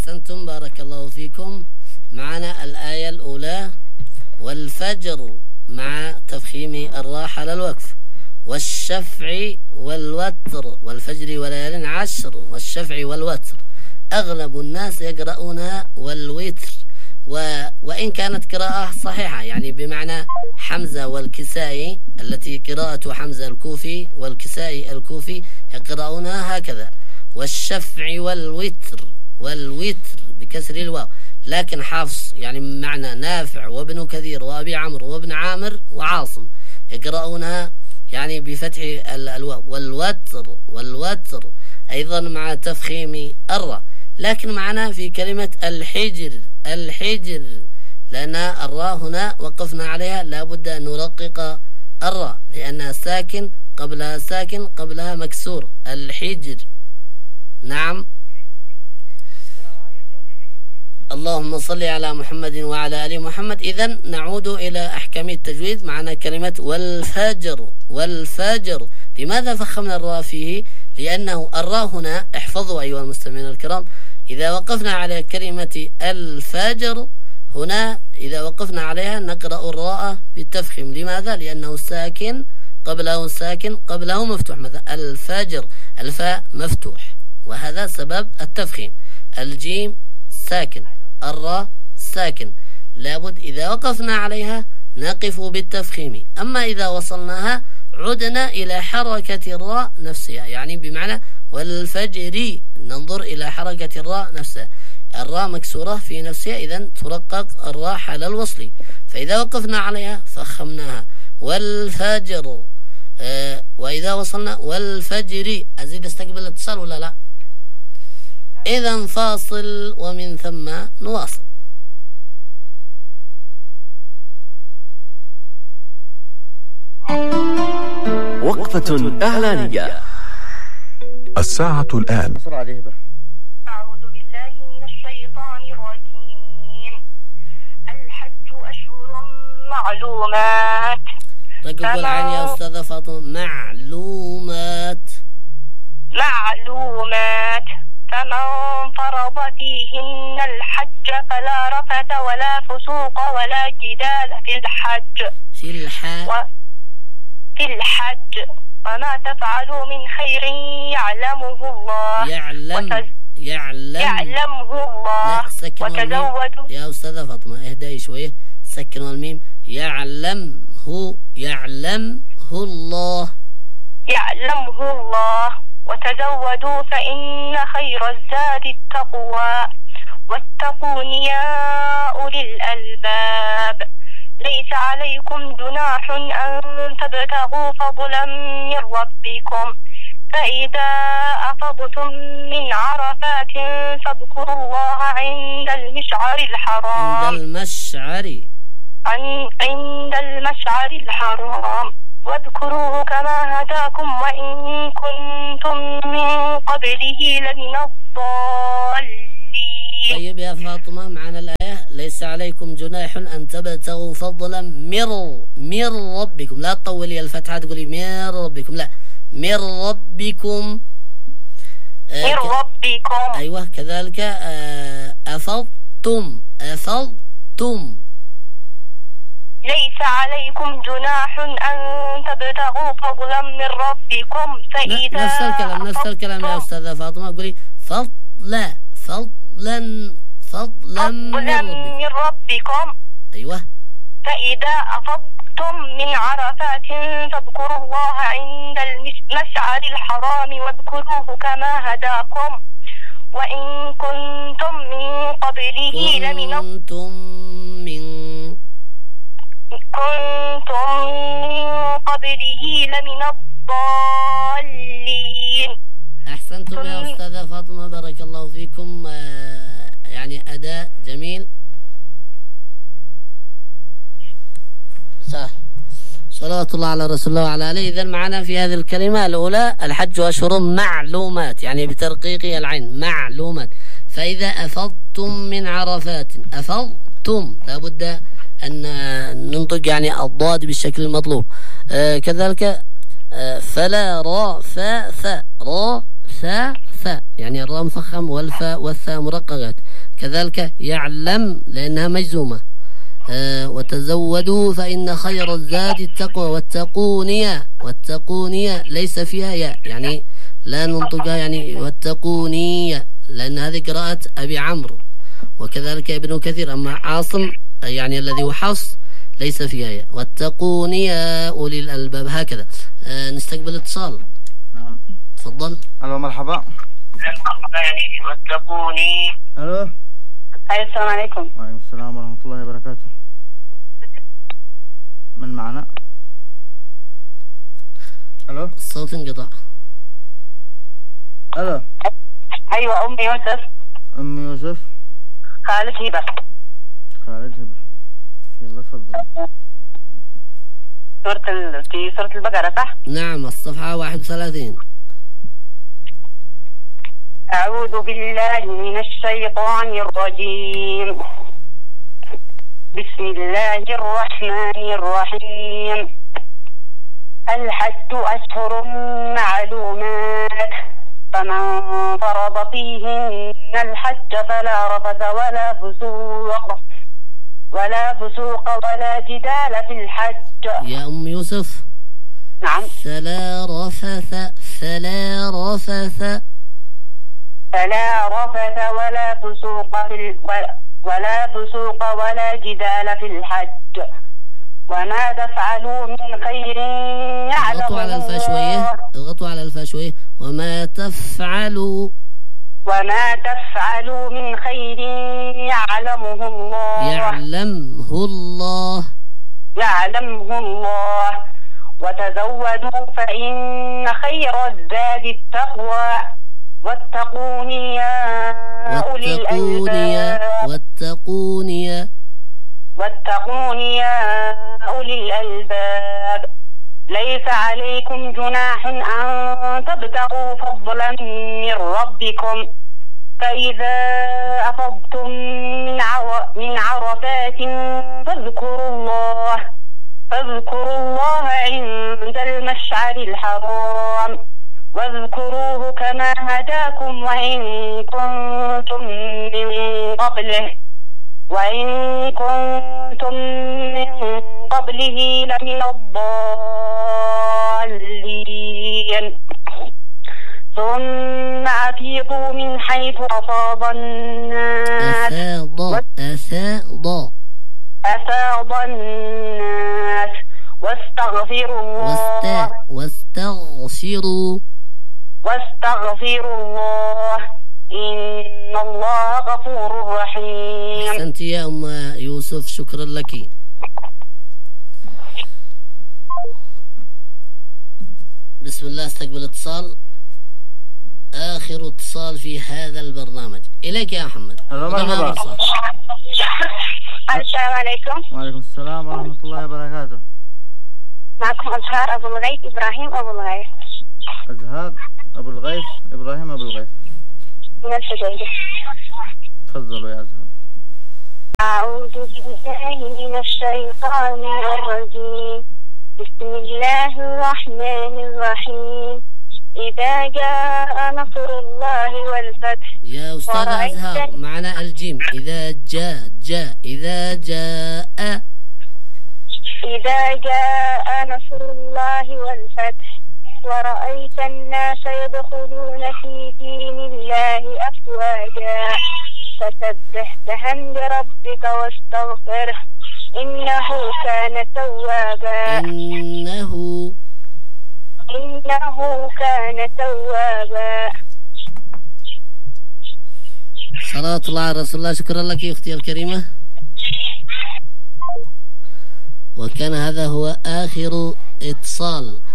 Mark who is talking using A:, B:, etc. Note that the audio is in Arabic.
A: أحسنتم بارك الله فيكم. معنا الآية الأولى: والفجر مع تفخيم الراء على الوقف، والشفع والوتر، والفجر وليال عشر، والشفع والوتر. أغلب الناس يقرؤونها والوتر، وإن كانت قراءة صحيحة، يعني بمعنى حمزة والكسائي، التي قراءة حمزة الكوفي والكسائي الكوفي يقرؤونها هكذا: والشفع والوتر، والوتر بكسر الواو. لكن حفص يعني معنى نافع وابن كثير وأبي عمرو وابن عامر وعاصم يقرؤونها يعني بفتح الواو، والوتر، والوتر أيضا مع تفخيم الراء. لكن معنا في كلمة الحجر، الحجر، لأن الراء هنا وقفنا عليها لابد أن نرقق الراء لأنها ساكن قبلها ساكن قبلها مكسور. الحجر. نعم. اللهم صل على محمد وعلى آل محمد. إذن نعود إلى أحكام التجويد. معنا كلمة والفجر، والفجر. لماذا فخمنا الراء فيه؟ لأنه الراء هنا، احفظوا أيها المستمعين الكرام، إذا وقفنا على كلمة الفجر هنا، إذا وقفنا عليها نقرأ الراء بالتفخيم. لماذا؟ لأنه ساكن قبله ساكن قبله مفتوح. مثلا الفجر، الفاء مفتوح، وهذا سبب التفخيم. الجيم ساكن، الراء ساكن، لابد إذا وقفنا عليها نقف بالتفخيم. أما إذا وصلناها عدنا إلى حركة الراء نفسها، يعني بمعنى والفجر ننظر إلى حركة الراء نفسها. الراء مكسورة في نفسها، إذن ترقق الراء حال الوصل، فإذا وقفنا عليها فخمناها والفجر. وإذا وصلنا والفجر، أزيد استقبل الاتصال ولا لا؟ إذن فاصل ومن ثم نواصل.
B: وقفة إعلانية.
C: الساعة الآن.
D: أعوذ بالله من الشيطان الرجيم. الحج أشهر معلومات.
A: رقب العين يا أستاذة فاطمة. معلومات.
D: معلومات. فمن فرض فيهن الحج فلا رفث ولا فسوق ولا جدال في الحج. في الحج. وما تفعلوا من خير يعلمه الله. يعلمه الله. وتزودوا.
A: يا أستاذة فاطمة اهدئي شوية، سكنوا الميم. يعلمه، يعلمه الله.
D: يعلمه الله. وتزودوا فإن خير الزاد التقوى، واتقون يا أولي الألباب. ليس عليكم جناح أن تبتغوا فضلا من ربكم، فإذا أفضتم من عرفات فاذكروا الله عند المشعر الحرام. عند المشعر الحرام. واذكروه كما هداكم وإن كنتم من قبله لمن الضالين.
A: طيب يا فاطمة، معنا الآية: ليس عليكم جناح أن تبتغوا فضلا من ربكم. لا تطولي الفتحة تقولي من ربكم، لا، من ربكم.
D: من ربكم.
A: أيوة كذلك. أفضتم.
D: ليس عليكم جناح أن تبتغوا فضلا من ربكم، فإذا
A: نفس الكلام يا أستاذة فاطمة. قولي فضلا من ربكم. أيوة.
D: فإذا أفضتم من عرفات فاذكروا الله عند المشعر الحرام واذكروه كما هداكم وإن كنتم من قبله لمن الضالين.
A: أحسنتم يا أستاذة فاطمة، بارك الله فيكم. يعني أداء جميل. صلوات الله على رسول الله وعلى آله. إذن معنا في هذه الكلمة الأولى: الحج أشهر معلومات، يعني بترقيق العين، معلومات. فإذا أفضتم من عرفات، أفضتم لابد أن ننطق يعني الضاد بالشكل المطلوب. كذلك فلا را فا ثا، را ثا ثا، يعني الراء مفخم والفاء والثاء مرققات. كذلك يعلم لأنها مجزومة. وتزودوا فإن خير الزاد التقوى واتقوني ليس فيها ياء، يعني لا ننطقها، يعني واتقوني، لأن هذه قراءة أبي عمرو وكذلك ابن كثير. أما عاصم يعني الذي هو حفص ليس فيها ياء. واتقوني يا أولي الألباب. هكذا. نستقبل اتصال.
E: نعم
A: تفضل.
E: الو مرحبا.
D: واتقوني.
E: الو.
D: السلام عليكم.
E: وعليكم السلام ورحمة الله وبركاته. من معنا؟ الو.
A: الصوت انقطع.
E: الو.
D: ايوه ام يوسف.
E: ام يوسف.
D: خالد هبه.
E: خالد هبه. يلا تفضل.
D: في سورة البقرة صح؟
A: نعم الصفحة 31.
D: أعوذ بالله من الشيطان الرجيم. بسم الله الرحمن الرحيم. الحج أشهر معلومات، فمن فرض فيهن الحج فلا رفث ولا فسوق ولا جدال في الحج.
A: يا أم يوسف.
D: نعم.
A: فلا رفث
D: ولا فسوق ولا جدال في الحج، وما تفعلوا من خير يعلمه الله.
A: اضغطوا على الفاء شوية. وما تفعلوا من خير يعلمه الله. وتزودوا فإن خير الزاد التقوى، واتقون يا أولي الألباب. ليس عليكم جناح أن تبتغوا فضلا من ربكم، فإذا أفضتم من عرفات فاذكروا الله عند المشعر الحرام، واذكروه كما هداكم وإن كنتم من قبله لمن الضالين. ثم أفيضوا من حيث أفاض الناس واستغفروا الله إن الله غفور رحيم. أحسنت يا أم يوسف، شكرا لك. بسم الله. استقبل اتصال، آخر اتصال في هذا البرنامج. إليك يا محمد.
E: مرحبا.
D: السلام عليكم.
E: وعليكم السلام ورحمة الله وبركاته.
D: معكم أزهار أبو الغيث إبراهيم أبو الغيث.
E: أزهار أبو الغيث إبراهيم أبو الغيث
D: من الحديدة.
E: تفضلوا يا أزهار.
D: أعوذ بالله من الشيطان الرجيم. بسم الله الرحمن الرحيم. إذا جاء نصر الله والفتح.
A: يا أستاذ أزهار معنا الجيم. إذا
D: جاء نصر الله والفتح ورأيت الناس يدخلون في دين الله أفواجا فسبح بحمد ربك واستغفره إنه كان توابا. إنه كان توابا.
A: صلاة الله على رسول الله. شكرا لك يا أختي الكريمة. وكان هذا هو آخر اتصال